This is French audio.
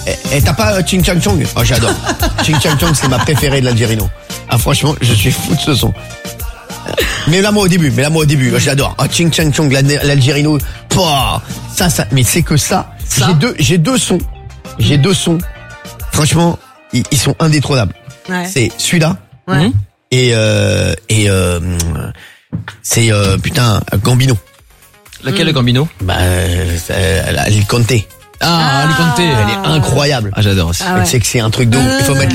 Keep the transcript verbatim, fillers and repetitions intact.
Et, et t'as pas euh, Ching Chang Chong? Oh, j'adore. Ching Chang Chong, c'est ma préférée de l'Algérino. Ah, franchement, je suis fou de ce son. Mais là, moi, au début, mais là, moi, au début, j'adore. Ah, Ching Chang Chong, l'Algérino. Pouah, ça, ça, mais c'est que ça. ça. J'ai deux, j'ai deux sons. J'ai deux sons. Franchement, ils, ils sont indétrônables. Ouais. C'est celui-là. Ouais. Et, euh, et, euh, c'est, euh, putain, Gambino. Laquelle, le Gambino? Bah, euh, El Conte. Ah, Ali Conte. Elle est incroyable. Ah, j'adore aussi. Ah ouais. C'est que c'est un truc de ouf. Il faut mettre